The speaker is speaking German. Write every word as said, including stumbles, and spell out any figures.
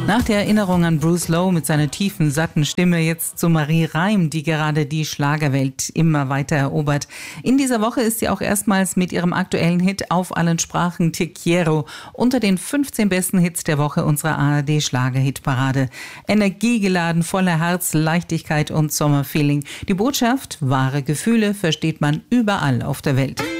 Nach der Erinnerung an Bruce Lowe mit seiner tiefen, satten Stimme jetzt zu Marie Reim, die gerade die Schlagerwelt immer weiter erobert. In dieser Woche ist sie auch erstmals mit ihrem aktuellen Hit Auf allen Sprachen Te Quiero unter den fünfzehn besten Hits der Woche unserer A R D-Schlager-Hitparade. Energiegeladen, voller Herz, Leichtigkeit und Sommerfeeling. Die Botschaft, wahre Gefühle versteht man überall auf der Welt.